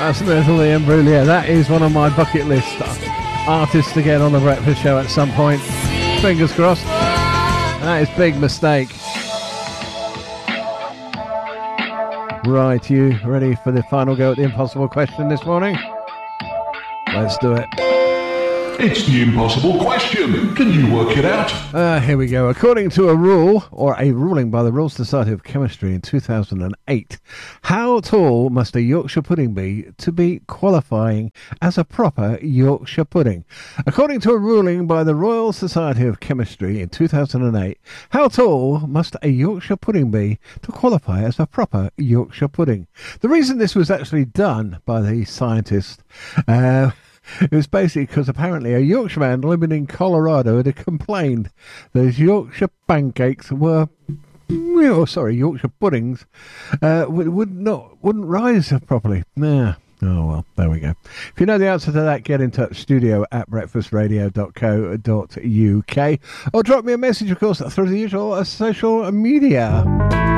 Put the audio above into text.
That's Natalie Imbruglia. That is one of my bucket list artists to get on the breakfast show at some point. Fingers crossed. That is Big Mistake. Right, you ready for the final go at the impossible question this morning? Let's do it. It's the impossible question. Can you work it out? Here we go. According to a rule, or a ruling by the Royal Society of Chemistry in 2008, how tall must a Yorkshire pudding be to be qualifying as a proper Yorkshire pudding? According to a ruling by the Royal Society of Chemistry in 2008, how tall must a Yorkshire pudding be to qualify as a proper Yorkshire pudding? The reason this was actually done by the scientists, it was basically because apparently a Yorkshire man living in Colorado had complained that his Yorkshire pancakes were, Yorkshire puddings wouldn't rise properly. Nah. Oh, well, there we go. If you know the answer to that, get in touch, studio@breakfastradio.co.uk, or drop me a message, of course, through the usual social media.